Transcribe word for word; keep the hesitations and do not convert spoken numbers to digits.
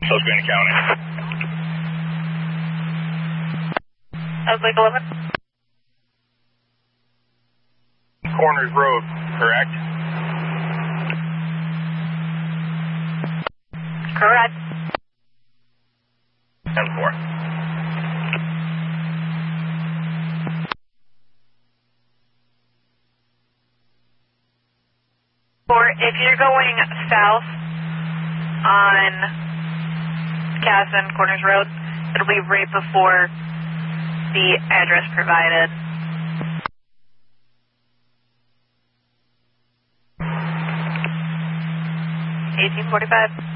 Susquehanna County. That was like eleven. Corners Road, correct? Correct. ten four. Or if you're going south on Casson Corners Road, it'll be right before the address provided. eighteen forty-five.